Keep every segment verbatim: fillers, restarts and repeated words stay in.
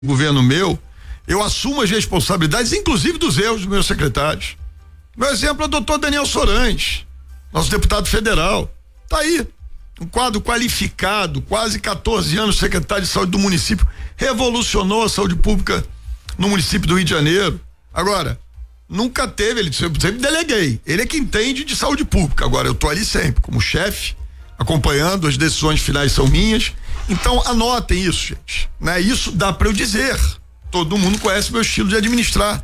governo meu, eu assumo as responsabilidades, inclusive dos erros dos meus secretários. Meu exemplo é o doutor Daniel Sorães, nosso deputado federal. Tá aí, um quadro qualificado, quase quatorze anos secretário de saúde do município, revolucionou a saúde pública no município do Rio de Janeiro. Agora, nunca teve, ele eu sempre deleguei, ele é que entende de saúde pública. Agora, eu tô ali sempre, como chefe, acompanhando, as decisões finais são minhas. Então, anotem isso, gente, né? Isso dá para eu dizer. Todo mundo conhece meu estilo de administrar.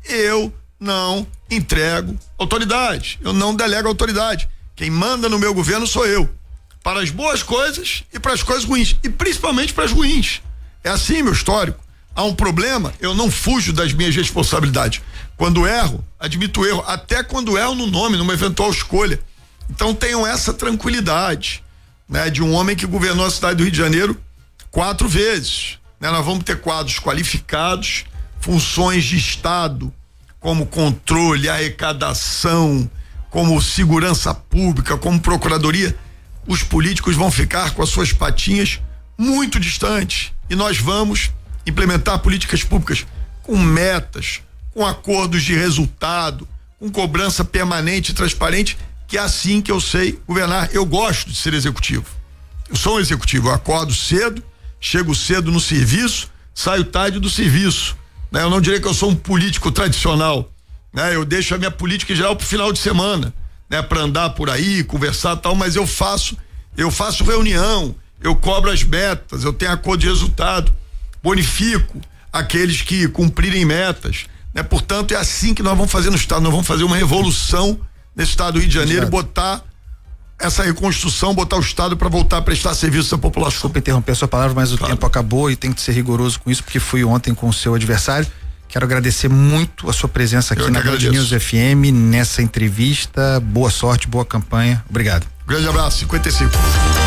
Eu não entrego autoridade. Eu não delego autoridade. Quem manda no meu governo sou eu. Para as boas coisas e para as coisas ruins. E principalmente para as ruins. É assim meu histórico. Há um problema, eu não fujo das minhas responsabilidades. Quando erro, admito erro. Até quando erro no nome, numa eventual escolha. Então tenham essa tranquilidade, né, de um homem que governou a cidade do Rio de Janeiro quatro vezes. Né? Nós vamos ter quadros qualificados, funções de Estado, como controle, arrecadação, como segurança pública, como procuradoria. Os políticos vão ficar com as suas patinhas muito distantes e nós vamos implementar políticas públicas com metas, com acordos de resultado, com cobrança permanente e transparente, que é assim que eu sei governar. Eu gosto de ser executivo. Eu sou um executivo, eu acordo cedo, chego cedo no serviço, saio tarde do serviço, né? Eu não direi que eu sou um político tradicional, né? Eu deixo a minha política em geral pro final de semana, né? Pra andar por aí, conversar e tal, mas eu faço, eu faço reunião, eu cobro as metas, eu tenho acordo de resultado, bonifico aqueles que cumprirem metas, né? Portanto, é assim que nós vamos fazer no Estado, nós vamos fazer uma revolução nesse Estado do Rio de Janeiro, Exato. botar essa reconstrução, botar o Estado para voltar a prestar serviço à população. Desculpa interromper a sua palavra, mas o claro. tempo acabou e tem que ser rigoroso com isso, porque fui ontem com o seu adversário. Quero agradecer muito a sua presença aqui na Band News F M, nessa entrevista. Boa sorte, boa campanha. Obrigado. Grande abraço, cinquenta e cinco.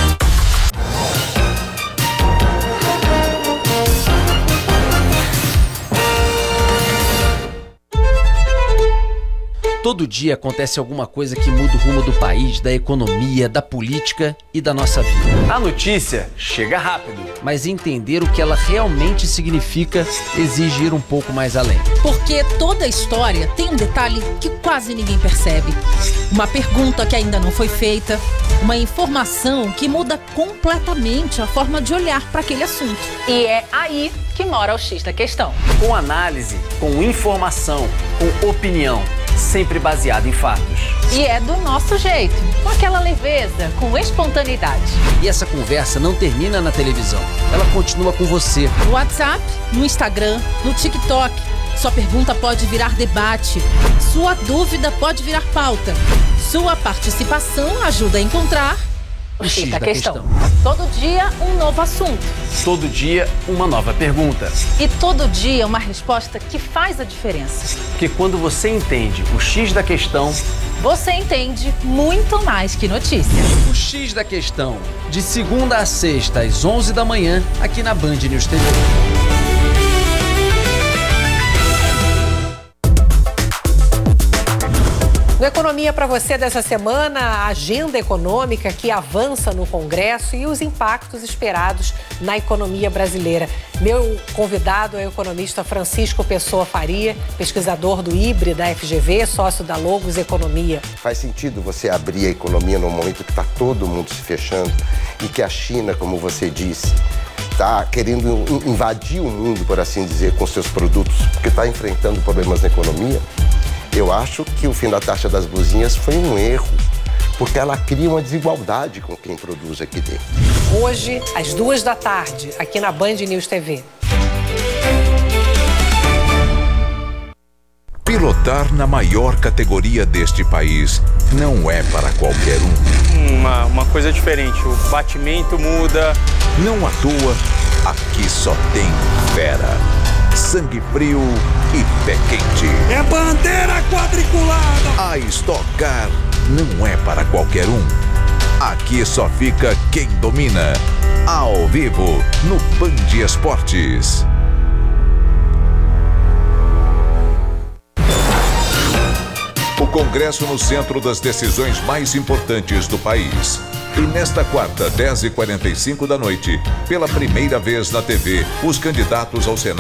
Todo dia acontece alguma coisa que muda o rumo do país, da economia, da política e da nossa vida. A notícia chega rápido. Mas entender o que ela realmente significa exige ir um pouco mais além. Porque toda história tem um detalhe que quase ninguém percebe. Uma pergunta que ainda não foi feita, uma informação que muda completamente a forma de olhar para aquele assunto. E é aí que mora o X da questão. Com análise, com informação, com opinião. Sempre baseado em fatos. E é do nosso jeito, com aquela leveza, com espontaneidade. E essa conversa não termina na televisão, ela continua com você. No WhatsApp, no Instagram, no TikTok. Sua pergunta pode virar debate, sua dúvida pode virar pauta. Sua participação ajuda a encontrar o X da questão. Todo dia um novo assunto. Todo dia uma nova pergunta. E todo dia uma resposta que faz a diferença. Porque quando você entende o X da questão, você entende muito mais que notícia. O X da questão, de segunda a sexta às onze da manhã, aqui na Band News T V. No Economia para você dessa semana, a agenda econômica que avança no Congresso e os impactos esperados na economia brasileira. Meu convidado é o economista Francisco Pessoa Faria, pesquisador do I B R E da F G V, sócio da Logos Economia. Faz sentido você abrir a economia num momento que está todo mundo se fechando e que a China, como você disse, está querendo invadir o mundo, por assim dizer, com seus produtos, porque está enfrentando problemas na economia? Eu acho que o fim da taxa das blusinhas foi um erro, porque ela cria uma desigualdade com quem produz aqui dentro. Hoje, às duas da tarde, aqui na Band News T V. Pilotar na maior categoria deste país não é para qualquer um. Uma, uma coisa diferente, o batimento muda. Não à toa, aqui só tem fera. Sangue frio e pé quente. É bandeira quadriculada! A Stock Car não é para qualquer um. Aqui só fica quem domina. Ao vivo, no Band Esportes. O Congresso no centro das decisões mais importantes do país. E nesta quarta, dez e quarenta e cinco da noite, pela primeira vez na T V, os candidatos ao Senado